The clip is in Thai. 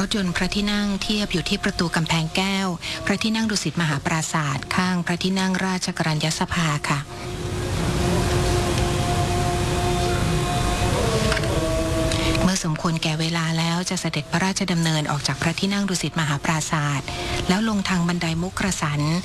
ถยนต์พระที่นั่งเทียบอยู่ที่ประตูกำแพงแก้วพระที่นั่งดุสิตมหาปราสาทข้างพระที่นั่งราชกรัญญสภาค่ะเมื่อสมควรแก่เวลาแล้วจะเสด็จพระราชดำเนินออกจากพระที่นั่งดุสิตมหาปราสาทแล้วลงทางบันไดมุกกระสัน